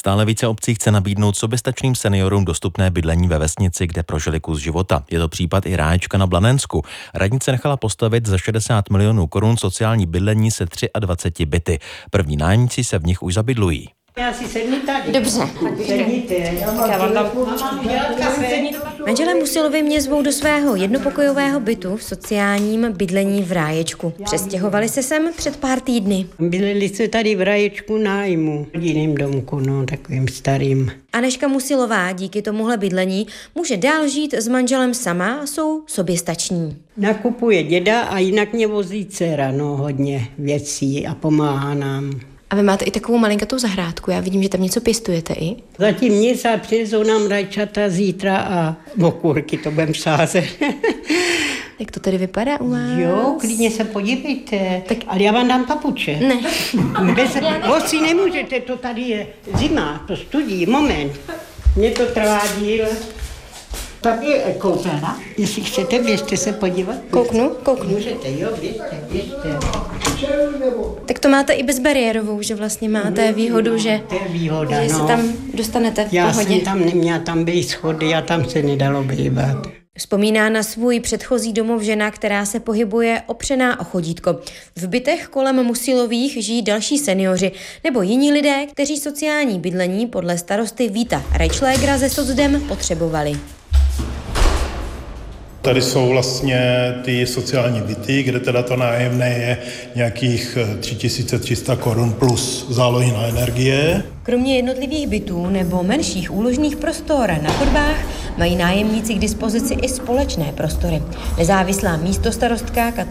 Stále více obcí chce nabídnout soběstačným seniorům dostupné bydlení ve vesnici, kde prožili kus života. Je to případ i Ráječka na Blanensku. Radnice nechala postavit za 60 milionů korun sociální bydlení se 23 byty. První nájemníci se v nich už zabydlují. Já si sedni tady. Dobře. Manželé Musilovi mě zvou do svého jednopokojového bytu v sociálním bydlení v Ráječku. Přestěhovali se sem před pár týdny. Bydleli jsme tady v Ráječku nájmu. V jiném domku, takovým starým. Anežka Musilová díky tomuhle bydlení může dál žít s manželem sama a jsou soběstační. Nakupuje děda a jinak mě vozí dcera, hodně věcí a pomáhá nám. A vy máte i takovou malinkatou zahrádku, já vidím, že tam něco pěstujete i. Zatím nic a přivezou nám rajčata zítra a okurky, to budeme sázet. Jak to tady vypadá u vás? Jo, klidně se podívejte. Tak, ale já vám dám papuče. Ne. Bez vosí nemůžete, to tady je zima, to studí, moment. Mně to trvá díl. Tady je koupelna, jestli chcete, běžte se podívat. Kouknu. Můžete, jo, běžte. Tak to máte i bezbariérovou, že vlastně máte výhodu, že, to je výhoda, že se tam dostanete v já pohodě. jsem tam neměla, tam byly schody a tam se nedalo bývat. Vzpomíná na svůj předchozí domov žena, která se pohybuje opřená o chodítko. V bytech kolem Musilových žijí další seniori nebo jiní lidé, kteří sociální bydlení podle starosty Víta Reichschlägera ze Socdem potřebovali. Tady jsou vlastně ty sociální byty, kde teda to nájemné je nějakých 3300 korun plus zálohy na energie. Kromě jednotlivých bytů nebo menších úložných prostor na chodbách mají nájemníci k dispozici i společné prostory. Nezávislá místostarostka Kateřina